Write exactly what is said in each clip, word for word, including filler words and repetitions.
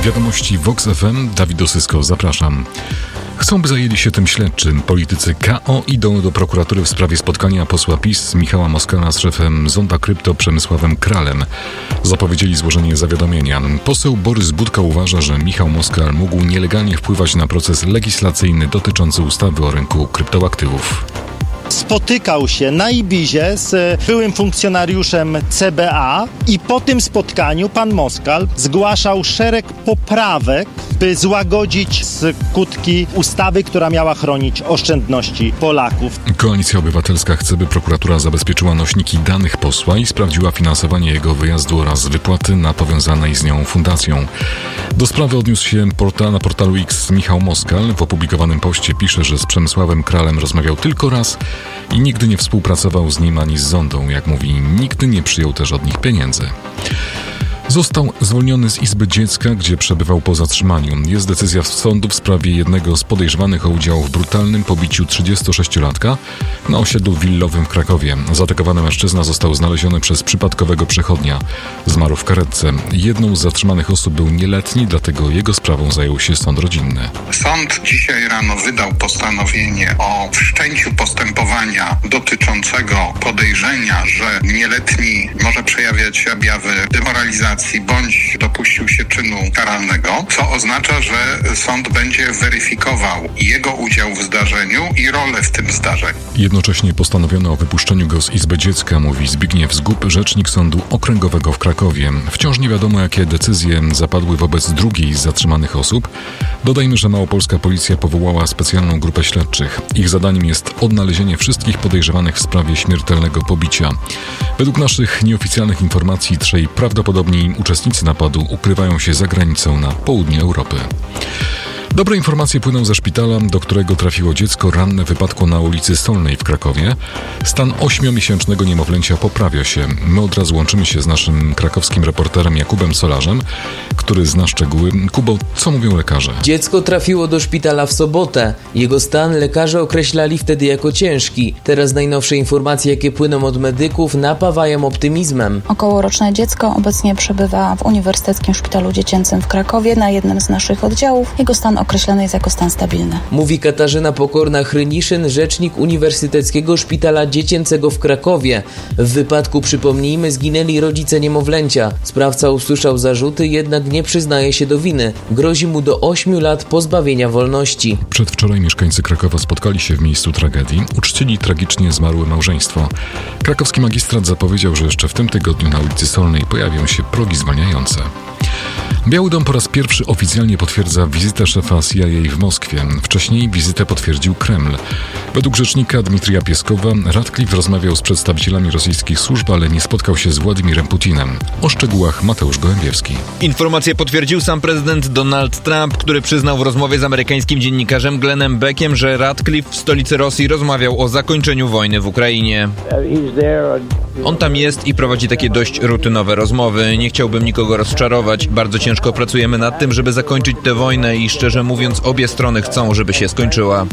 Wiadomości Vox F M, Dawid Osysko, zapraszam. Chcą, by zajęli się tym śledczym. Politycy K O idą do prokuratury w sprawie spotkania posła PiS Michała Moskala z szefem Zonda Krypto Przemysławem Kralem. Zapowiedzieli złożenie zawiadomienia. Poseł Borys Budka uważa, że Michał Moskal mógł nielegalnie wpływać na proces legislacyjny dotyczący ustawy o rynku kryptoaktywów. Spotykał się na Ibizie z byłym funkcjonariuszem C B A i po tym spotkaniu pan Moskal zgłaszał szereg poprawek, by złagodzić skutki ustawy, która miała chronić oszczędności Polaków. Koalicja Obywatelska chce, by prokuratura zabezpieczyła nośniki danych posła i sprawdziła finansowanie jego wyjazdu oraz wypłaty na powiązanej z nią fundacją. Do sprawy odniósł się portal, na portalu X Michał Moskal. W opublikowanym poście pisze, że z Przemysławem Kralem rozmawiał tylko raz i nigdy nie współpracował z nim ani z Zondą. Jak mówi, nigdy nie przyjął też od nich pieniędzy. Został zwolniony z Izby Dziecka, gdzie przebywał po zatrzymaniu. Jest decyzja sądu w sprawie jednego z podejrzanych o udział w brutalnym pobiciu trzydziestosześciolatka na osiedlu willowym w Krakowie. Zaatakowany mężczyzna został znaleziony przez przypadkowego przechodnia. Zmarł w karetce. Jedną z zatrzymanych osób był nieletni, dlatego jego sprawą zajął się sąd rodzinny. Sąd dzisiaj rano wydał postanowienie o wszczęciu postępowania dotyczącego podejrzenia, że nieletni może przejawiać objawy demoralizacji bądź dopuścił się czynu karalnego, co oznacza, że sąd będzie weryfikował jego udział w zdarzeniu i rolę w tym zdarzeniu. Jednocześnie postanowiono o wypuszczeniu go z Izby Dziecka, mówi Zbigniew Zgub, rzecznik Sądu Okręgowego w Krakowie. Wciąż nie wiadomo, jakie decyzje zapadły wobec drugiej z zatrzymanych osób. Dodajmy, że małopolska policja powołała specjalną grupę śledczych. Ich zadaniem jest odnalezienie wszystkich podejrzewanych w sprawie śmiertelnego pobicia. Według naszych nieoficjalnych informacji trzej prawdopodobni uczestnicy napadu ukrywają się za granicą na południe Europy. Dobre informacje płyną ze szpitala, do którego trafiło dziecko ranne w wypadku na ulicy Solnej w Krakowie. Stan ośmiomiesięcznego niemowlęcia poprawia się. My od razu łączymy się z naszym krakowskim reporterem Jakubem Solarzem, który zna szczegóły. Kubo, co mówią lekarze? Dziecko trafiło do szpitala w sobotę. Jego stan lekarze określali wtedy jako ciężki. Teraz najnowsze informacje, jakie płyną od medyków, napawają optymizmem. Okołoroczne dziecko obecnie przebywa w Uniwersyteckim Szpitalu Dziecięcym w Krakowie na jednym z naszych oddziałów. Jego stan określony jest jako stan stabilny. Mówi Katarzyna Pokorna-Hryniszyn, rzecznik Uniwersyteckiego Szpitala Dziecięcego w Krakowie. W wypadku, przypomnijmy, zginęli rodzice niemowlęcia. Sprawca usłyszał zarzuty, jednak nie przyznaje się do winy. Grozi mu do ośmiu lat pozbawienia wolności. Przedwczoraj mieszkańcy Krakowa spotkali się w miejscu tragedii. Uczcili tragicznie zmarłe małżeństwo. Krakowski magistrat zapowiedział, że jeszcze w tym tygodniu na ulicy Solnej pojawią się progi zwalniające. Biały Dom po raz pierwszy oficjalnie potwierdza wizytę szefa C I A w Moskwie. Wcześniej wizytę potwierdził Kreml. Według rzecznika Dmitrija Pieskowa Radcliffe rozmawiał z przedstawicielami rosyjskich służb, ale nie spotkał się z Władimirem Putinem. O szczegółach Mateusz Gołębiewski. Informację potwierdził sam prezydent Donald Trump, który przyznał w rozmowie z amerykańskim dziennikarzem Glennem Beckiem, że Radcliffe w stolicy Rosji rozmawiał o zakończeniu wojny w Ukrainie. On tam jest i prowadzi takie dość rutynowe rozmowy. Nie chciałbym nikogo rozczarować. Bardzo ciężko pracujemy nad tym, żeby zakończyć tę wojnę i szczerze mówiąc obie strony chcą, żeby się skończyła.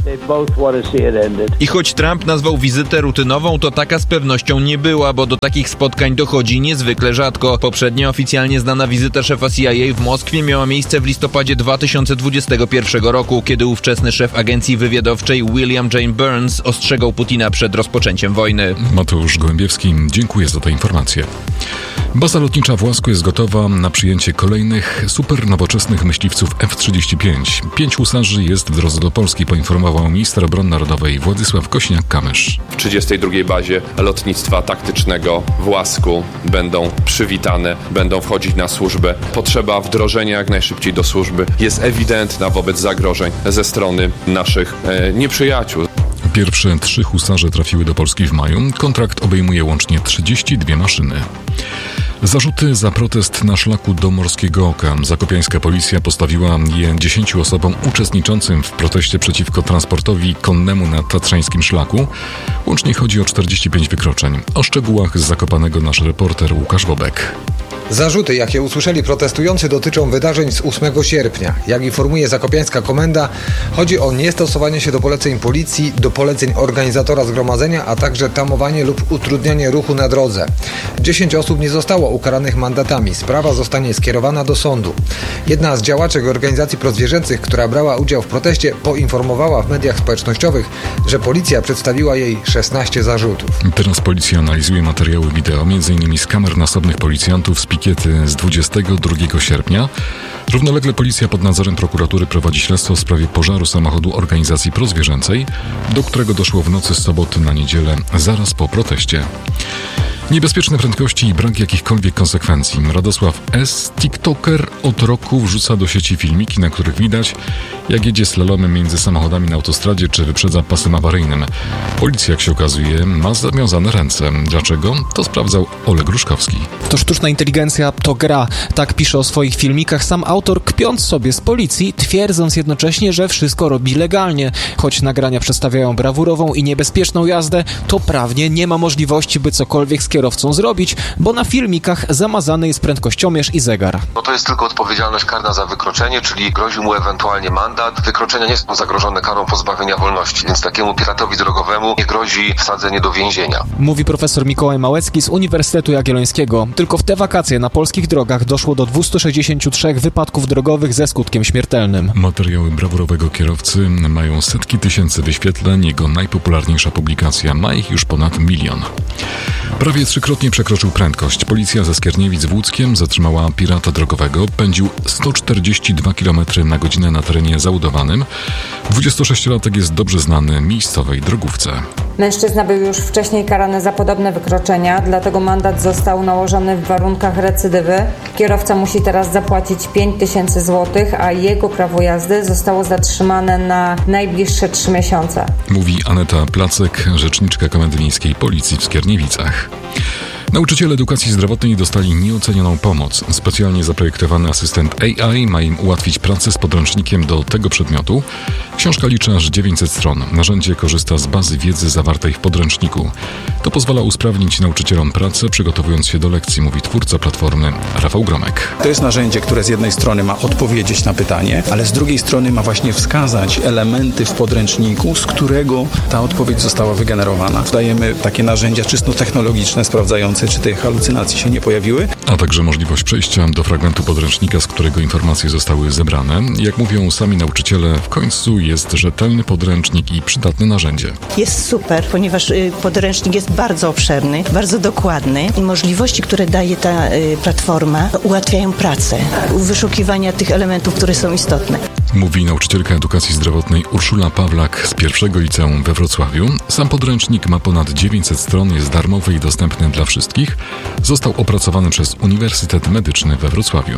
I choć Trump nazwał wizytę rutynową, to taka z pewnością nie była, bo do takich spotkań dochodzi niezwykle rzadko. Poprzednia oficjalnie znana wizyta szefa C I A w Moskwie miała miejsce w listopadzie dwa tysiące dwudziestego pierwszego roku, kiedy ówczesny szef agencji wywiadowczej William J. Burns ostrzegał Putina przed rozpoczęciem wojny. Mateusz Gołębiewski, dziękuję za tę informację. Baza lotnicza w Łasku jest gotowa na przyjęcie kolejnych super nowoczesnych myśliwców F trzydzieści pięć. Pięć husarzy jest w drodze do Polski, poinformował minister obrony narodowej Władysław Kośniak-Kamysz. W trzydziestej drugiej bazie lotnictwa taktycznego w Łasku będą przywitane, będą wchodzić na służbę. Potrzeba wdrożenia jak najszybciej do służby jest ewidentna wobec zagrożeń ze strony naszych e, nieprzyjaciół. Pierwsze trzy husarze trafiły do Polski w maju. Kontrakt obejmuje łącznie trzydzieści dwie maszyny. Zarzuty za protest na szlaku do Morskiego Oka. Zakopiańska policja postawiła je dziesięciu osobom uczestniczącym w proteście przeciwko transportowi konnemu na tatrzańskim szlaku. Łącznie chodzi o czterdzieści pięć wykroczeń. O szczegółach z Zakopanego nasz reporter Łukasz Wobek. Zarzuty, jakie usłyszeli protestujący, dotyczą wydarzeń z ósmego sierpnia. Jak informuje zakopiańska komenda, chodzi o niestosowanie się do poleceń policji, do poleceń organizatora zgromadzenia, a także tamowanie lub utrudnianie ruchu na drodze. Dziesięć osób nie zostało ukaranych mandatami. Sprawa zostanie skierowana do sądu. Jedna z działaczek organizacji prozwierzęcych, która brała udział w proteście, poinformowała w mediach społecznościowych, że policja przedstawiła jej szesnaście zarzutów. Teraz policja analizuje materiały wideo, między innymi z kamer nasobnych policjantów z pikiety z dwudziestego drugiego sierpnia. Równolegle policja pod nadzorem prokuratury prowadzi śledztwo w sprawie pożaru samochodu organizacji prozwierzęcej, do którego doszło w nocy z soboty na niedzielę, zaraz po proteście. Niebezpieczne prędkości i brak jakichkolwiek konsekwencji. Radosław S., tiktoker, od roku wrzuca do sieci filmiki, na których widać, jak jedzie slalomem między samochodami na autostradzie czy wyprzedza pasem awaryjnym. Policja, jak się okazuje, ma zawiązane ręce. Dlaczego? To sprawdzał Oleg Gruszkowski. To sztuczna inteligencja, to gra. Tak pisze o swoich filmikach sam autor, kpiąc sobie z policji, twierdząc jednocześnie, że wszystko robi legalnie. Choć nagrania przedstawiają brawurową i niebezpieczną jazdę, to prawnie nie ma możliwości, by cokolwiek z kierowcą zrobić, bo na filmikach zamazany jest prędkościomierz i zegar. No to jest tylko odpowiedzialność karna za wykroczenie, czyli grozi mu ewentualnie mandat. Wykroczenia nie są zagrożone karą pozbawienia wolności, więc takiemu piratowi drogowemu nie grozi wsadzenie do więzienia. Mówi profesor Mikołaj Małecki z Uniwersytetu Jagiellońskiego. Tylko w te wakacje na polskich drogach doszło do dwieście sześćdziesiąt trzy wypadków drogowych ze skutkiem śmiertelnym. Materiały brawurowego kierowcy mają setki tysięcy wyświetleń. Jego najpopularniejsza publikacja ma ich już ponad milion. Prawie trzykrotnie przekroczył prędkość. Policja ze Skierniewic w Łódzkiem zatrzymała pirata drogowego. Pędził sto czterdzieści dwa kilometry na godzinę na terenie zabudowanym. dwudziestosześciolatek jest dobrze znany miejscowej drogówce. Mężczyzna był już wcześniej karany za podobne wykroczenia, dlatego mandat został nałożony w warunkach recydywy. Kierowca musi teraz zapłacić pięć tysięcy złotych, a jego prawo jazdy zostało zatrzymane na najbliższe trzy miesiące. Mówi Aneta Placek, rzeczniczka Komendy Miejskiej Policji w Skierniewicach. Nauczyciele edukacji zdrowotnej dostali nieocenioną pomoc. Specjalnie zaprojektowany asystent A I ma im ułatwić pracę z podręcznikiem do tego przedmiotu. Książka liczy aż dziewięćset stron. Narzędzie korzysta z bazy wiedzy zawartej w podręczniku. To pozwala usprawnić nauczycielom pracę, przygotowując się do lekcji, mówi twórca platformy Rafał Gromek. To jest narzędzie, które z jednej strony ma odpowiedzieć na pytanie, ale z drugiej strony ma właśnie wskazać elementy w podręczniku, z którego ta odpowiedź została wygenerowana. Dajemy takie narzędzia czysto technologiczne, sprawdzające, czy te halucynacje się nie pojawiły. A także możliwość przejścia do fragmentu podręcznika, z którego informacje zostały zebrane. Jak mówią sami nauczyciele, w końcu jest rzetelny podręcznik i przydatne narzędzie. Jest super, ponieważ podręcznik jest bardzo obszerny, bardzo dokładny i możliwości, które daje ta platforma, ułatwiają pracę, wyszukiwania tych elementów, które są istotne. Mówi nauczycielka edukacji zdrowotnej Urszula Pawlak z pierwszego liceum we Wrocławiu. Sam podręcznik ma ponad dziewięćset stron, jest darmowy i dostępny dla wszystkich. Został opracowany przez Uniwersytet Medyczny we Wrocławiu.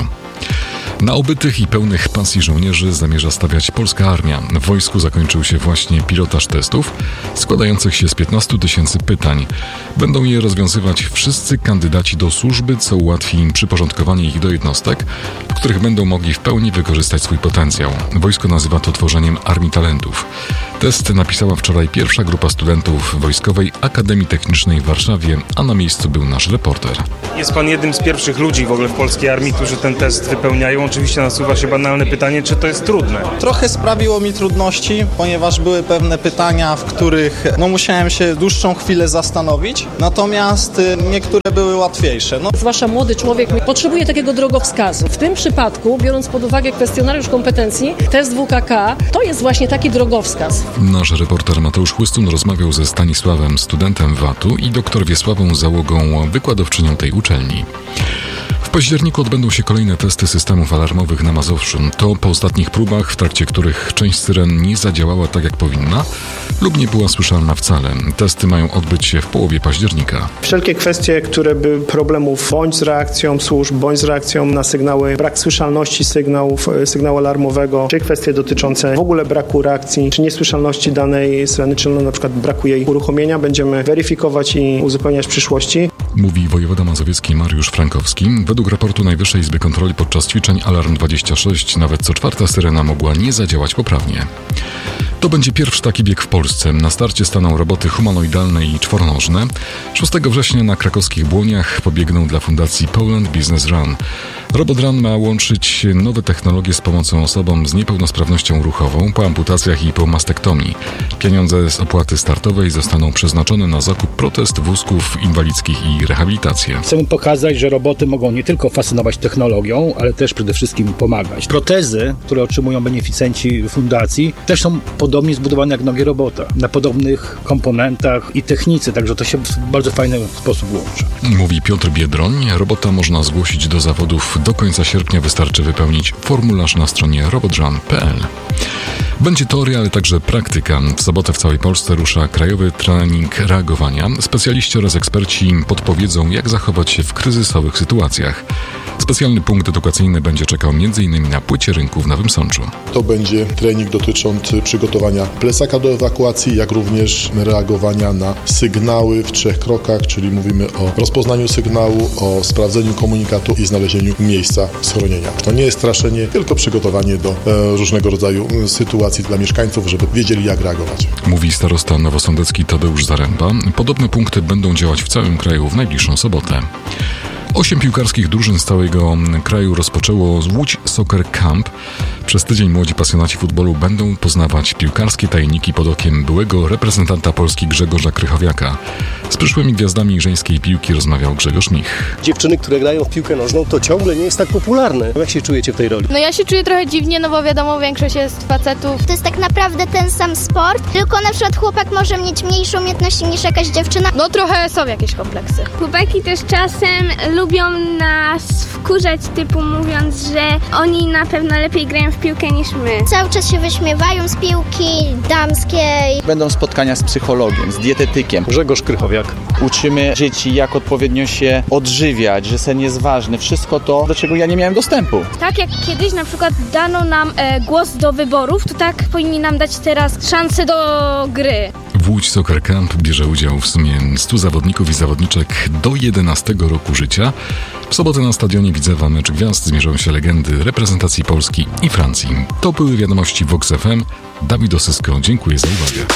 Na obytych i pełnych pasji żołnierzy zamierza stawiać polska armia. W wojsku zakończył się właśnie pilotaż testów składających się z piętnastu tysięcy pytań. Będą je rozwiązywać wszyscy kandydaci do służby, co ułatwi im przyporządkowanie ich do jednostek, w których będą mogli w pełni wykorzystać swój potencjał. Wojsko nazywa to tworzeniem armii talentów. Test napisała wczoraj pierwsza grupa studentów Wojskowej Akademii Technicznej w Warszawie, a na miejscu był nasz reporter. Jest pan jednym z pierwszych ludzi w ogóle w polskiej armii, którzy ten test wypełniają. Oczywiście nasuwa się banalne pytanie, czy to jest trudne? Trochę sprawiło mi trudności, ponieważ były pewne pytania, w których no, musiałem się dłuższą chwilę zastanowić, natomiast y, niektóre były łatwiejsze. No. Zwłaszcza młody człowiek potrzebuje takiego drogowskazu. W tym przypadku, biorąc pod uwagę kwestionariusz kompetencji, test W K K, to jest właśnie taki drogowskaz. Nasz reporter Mateusz Chłystun rozmawiał ze Stanisławem, studentem W A T-u i doktor Wiesławą Załogą, wykładowczynią tej uczelni. W październiku odbędą się kolejne testy systemów alarmowych na Mazowszu. To po ostatnich próbach, w trakcie których część syren nie zadziałała tak jak powinna lub nie była słyszalna wcale. Testy mają odbyć się w połowie października. Wszelkie kwestie, które by problemów bądź z reakcją służb, bądź z reakcją na sygnały, brak słyszalności sygnałów, sygnału alarmowego, czy kwestie dotyczące w ogóle braku reakcji, czy niesłyszalności danej syreny, czy na przykład braku jej uruchomienia, będziemy weryfikować i uzupełniać w przyszłości. Mówi wojewoda mazowiecki Mariusz Frankowski. Według raportu Najwyższej Izby Kontroli podczas ćwiczeń Alarm dwadzieścia sześć nawet co czwarta syrena mogła nie zadziałać poprawnie. To będzie pierwszy taki bieg w Polsce. Na starcie staną roboty humanoidalne i czworonożne. szóstego września na krakowskich Błoniach pobiegną dla Fundacji Poland Business Run. Robot Run ma łączyć nowe technologie z pomocą osobom z niepełnosprawnością ruchową po amputacjach i po mastektomii. Pieniądze z opłaty startowej zostaną przeznaczone na zakup protez, wózków inwalidzkich i rehabilitację. Chcemy pokazać, że roboty mogą nie tylko fascynować technologią, ale też przede wszystkim pomagać. Protezy, które otrzymują beneficjenci fundacji, też są podobnie zbudowane jak nogi robota, na podobnych komponentach i technice, także to się w bardzo fajny sposób łączy. Mówi Piotr Biedroń. Robota można zgłosić do zawodów do końca sierpnia. Wystarczy wypełnić formularz na stronie robotrun kropka p l. Będzie teoria, ale także praktyka. W sobotę w całej Polsce rusza krajowy trening reagowania. Specjaliści oraz eksperci podpowiedzą, jak zachować się w kryzysowych sytuacjach. Specjalny punkt edukacyjny będzie czekał m.in. na płycie rynku w Nowym Sączu. To będzie trening dotyczący przygotowania plecaka do ewakuacji, jak również reagowania na sygnały w trzech krokach, czyli mówimy o rozpoznaniu sygnału, o sprawdzeniu komunikatu i znalezieniu miejsca schronienia. To nie jest straszenie, tylko przygotowanie do e, różnego rodzaju sytuacji dla mieszkańców, żeby wiedzieli, jak reagować. Mówi starosta nowosądecki Tadeusz Zaręba. Podobne punkty będą działać w całym kraju w najbliższą sobotę. Osiem piłkarskich drużyn z całego kraju rozpoczęło Łódź Soccer Camp. Przez tydzień młodzi pasjonaci futbolu będą poznawać piłkarskie tajniki pod okiem byłego reprezentanta Polski Grzegorza Krychowiaka. Z przyszłymi gwiazdami żeńskiej piłki rozmawiał Grzegorz Mich. Dziewczyny, które grają w piłkę nożną, to ciągle nie jest tak popularne. Jak się czujecie w tej roli? No ja się czuję trochę dziwnie, no bo wiadomo, większość jest facetów. To jest tak naprawdę ten sam sport, tylko na przykład chłopak może mieć mniejsze umiejętności niż jakaś dziewczyna. No trochę są jakieś kompleksy. Chłopaki też czasem lubią nas wkurzać, typu mówiąc, że oni na pewno lepiej grają w piłkę niż my. Cały czas się wyśmiewają z piłki damskiej. Będą spotkania z psychologiem, z dietetykiem. Grzegorz Krychowiak. Uczymy dzieci, jak odpowiednio się odżywiać, że sen jest ważny. Wszystko to, do czego ja nie miałem dostępu. Tak jak kiedyś na przykład dano nam e, głos do wyborów, to tak powinni nam dać teraz szansę do gry. W Łódź Soccer Camp bierze udział w sumie stu zawodników i zawodniczek do jedenastego roku życia. W sobotę na stadionie Widzewa mecz gwiazd zmierzą się legendy reprezentacji Polski i Francji. To były wiadomości Vox F M. Dawid Osysko, dziękuję za uwagę.